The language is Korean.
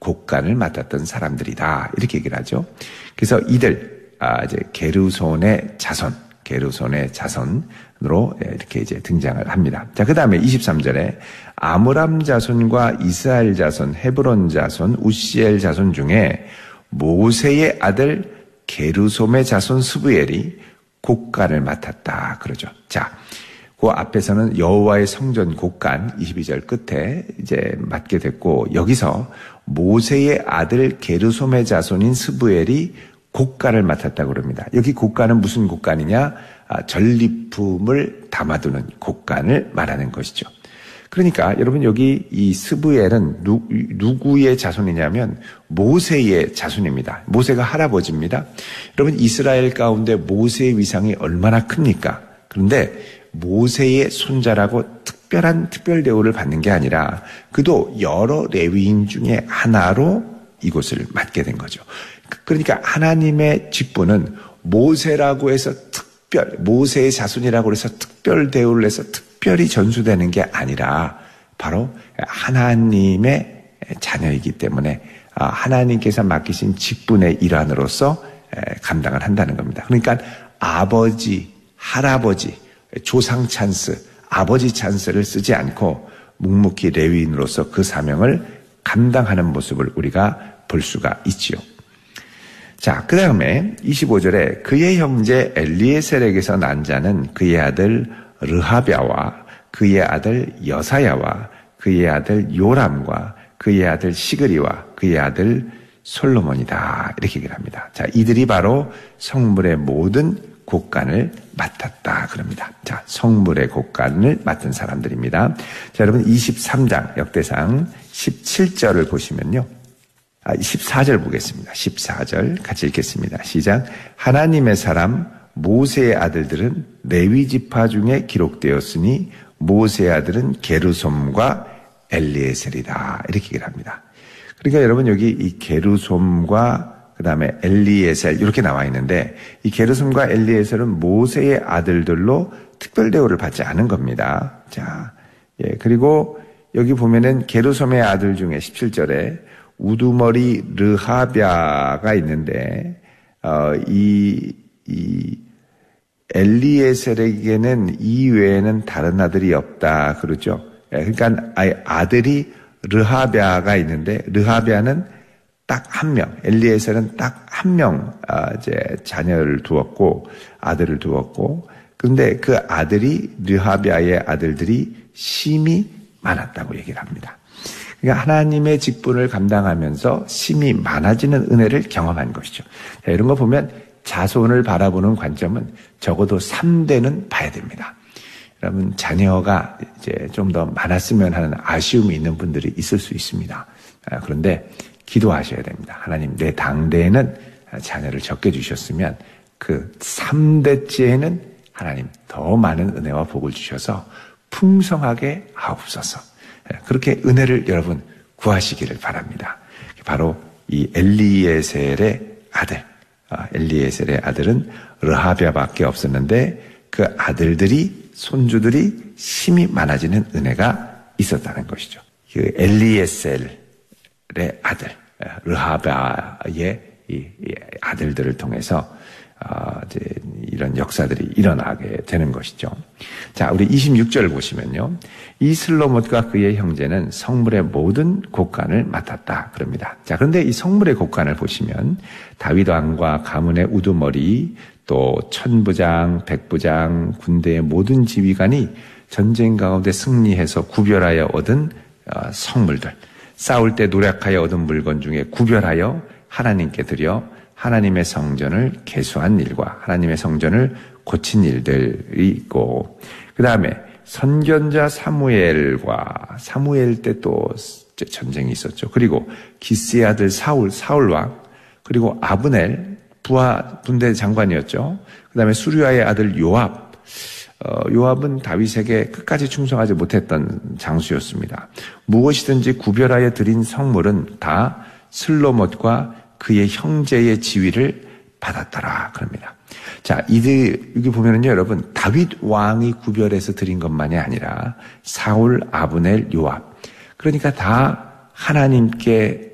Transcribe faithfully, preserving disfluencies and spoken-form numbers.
곡간을 맡았던 사람들이다. 이렇게 얘기를 하죠. 그래서 이들, 아, 이제 게르손의 자손, 게르손의 자손으로 이렇게 이제 등장을 합니다. 자, 그 다음에 이십삼 절에 아므람 자손과 이스라엘 자손, 헤브론 자손, 우시엘 자손 중에 모세의 아들 게르솜의 자손 스부엘이 곡간을 맡았다. 그러죠. 자, 그 앞에서는 여호와의 성전 곡간 이십이 절 끝에 이제 맡게 됐고, 여기서 모세의 아들 게르솜의 자손인 스부엘이 곡간을 맡았다고 그럽니다. 여기 곡간은 무슨 곡간이냐? 아, 전리품을 담아두는 곡간을 말하는 것이죠. 그러니까 여러분 여기 이 스부엘은 누, 누구의 자손이냐면 모세의 자손입니다. 모세가 할아버지입니다. 여러분 이스라엘 가운데 모세의 위상이 얼마나 큽니까? 그런데 모세의 손자라고 특별한 특별 대우를 받는 게 아니라 그도 여러 레위인 중에 하나로 이곳을 맡게 된 거죠. 그러니까 하나님의 직분은 모세라고 해서 특별, 모세의 자손이라고 해서 특별 대우를 해서 특별히 전수되는 게 아니라 바로 하나님의 자녀이기 때문에 하나님께서 맡기신 직분의 일환으로서 감당을 한다는 겁니다. 그러니까 아버지, 할아버지, 조상 찬스, 아버지 찬스를 쓰지 않고 묵묵히 레위인으로서 그 사명을 감당하는 모습을 우리가 볼 수가 있지요. 자, 그 다음에 이십오 절에 그의 형제 엘리에셀에게서 난 자는 그의 아들 르하랴와 그의 아들 여사야와 그의 아들 요람과 그의 아들 시그리와 그의 아들 솔로몬이다. 이렇게 얘기를 합니다. 자, 이들이 바로 성물의 모든 곡간을 맡았다. 그럽니다. 자, 성물의 곡간을 맡은 사람들입니다. 자, 여러분 이십삼 장 역대상 십칠 절을 보시면요. 아, 십사 절 보겠습니다. 십사 절 같이 읽겠습니다. 시작. 하나님의 사람 모세의 아들들은 레위 지파 중에 기록되었으니 모세의 아들은 게르솜과 엘리에셀이다. 이렇게 얘기를 합니다. 그러니까 여러분 여기 이 게르솜과 그 다음에 엘리에셀 이렇게 나와 있는데 이 게르솜과 엘리에셀은 모세의 아들들로 특별 대우를 받지 않은 겁니다. 자, 예, 그리고 여기 보면은 게르솜의 아들 중에 십칠 절에 우두머리 르하랴가 있는데 어, 이, 이 엘리에셀에게는 이 외에는 다른 아들이 없다 그러죠. 예, 그러니까 아들이 르하랴가 있는데 르하랴는 딱 한 명, 엘리에셀은 딱 한 명, 아, 이제 자녀를 두었고, 아들을 두었고, 그런데 그 아들이, 르하랴의 아들들이 심이 많았다고 얘기를 합니다. 그러니까 하나님의 직분을 감당하면서 심이 많아지는 은혜를 경험한 것이죠. 자, 이런 거 보면 자손을 바라보는 관점은 적어도 삼 대는 봐야 됩니다. 여러분, 자녀가 이제 좀 더 많았으면 하는 아쉬움이 있는 분들이 있을 수 있습니다. 아, 그런데 기도하셔야 됩니다. 하나님, 내 당대에는 자녀를 적게 주셨으면 그 삼 대째에는 하나님 더 많은 은혜와 복을 주셔서 풍성하게 하옵소서. 그렇게 은혜를 여러분 구하시기를 바랍니다. 바로 이 엘리에셀의 아들, 엘리에셀의 아들은 르하랴밖에 없었는데 그 아들들이, 손주들이 심이 많아지는 은혜가 있었다는 것이죠. 그 엘리에셀 의 아들, 르하랴의 이 아들들을 통해서 어, 이제 이런 역사들이 일어나게 되는 것이죠. 자, 우리 이십육 절 보시면요. 이 슬로못과 그의 형제는 성물의 모든 곡간을 맡았다. 그럽니다. 자, 그런데 이 성물의 곡간을 보시면 다윗 왕과 가문의 우두머리, 또 천부장, 백부장, 군대의 모든 지휘관이 전쟁 가운데 승리해서 구별하여 얻은 어, 성물들, 싸울 때 노력하여 얻은 물건 중에 구별하여 하나님께 드려 하나님의 성전을 개수한 일과 하나님의 성전을 고친 일들이 있고, 그 다음에 선견자 사무엘과 사무엘 때 또 전쟁이 있었죠. 그리고 기스의 아들 사울, 사울 왕, 그리고 아브넬 부하 군대 장관이었죠. 그 다음에 수리아의 아들 요압, 어, 요압은 다윗에게 끝까지 충성하지 못했던 장수였습니다. 무엇이든지 구별하여 드린 성물은 다 슬로못과 그의 형제의 지위를 받았더라. 그럽니다. 자, 이들, 여기 보면은요, 여러분, 다윗 왕이 구별해서 드린 것만이 아니라 사울, 아브넬, 요압. 그러니까 다 하나님께